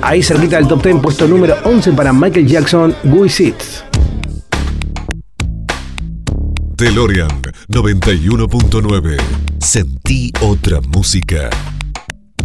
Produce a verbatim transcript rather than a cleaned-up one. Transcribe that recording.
Ahí cerquita del top diez, puesto número once para Michael Jackson, Who Is It. DeLorean noventa y uno punto nueve. Sentí otra música.